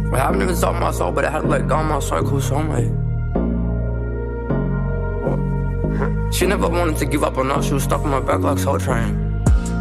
I haven't even stopped my soul, but I had to let go of my so-called soulmate. She never wanted to give up on us, she was stuck on my back like Soul Train.